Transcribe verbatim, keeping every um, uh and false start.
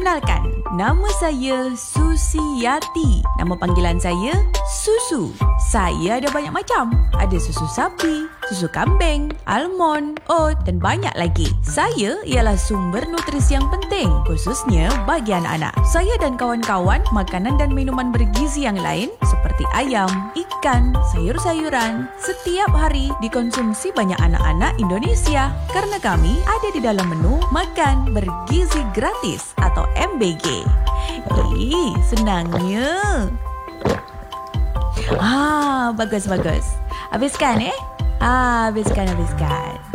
Perkenalkan, nama saya Susiati. Nama panggilan saya Susu. Saya ada banyak macam. Ada susu sapi, susu kambing, almond, oat dan banyak lagi. Saya ialah sumber nutrisi yang penting, khususnya bagi anak-anak. Saya dan kawan-kawan makanan dan minuman bergizi yang lain seperti ayam, ikan, sayur-sayuran setiap hari dikonsumsi banyak anak-anak Indonesia karena kami ada di dalam menu Makan Bergizi Gratis atau M B G. Eh, senangnya. Ah, bagus-bagus. Habiskan eh? Ah, habiskan, habiskan.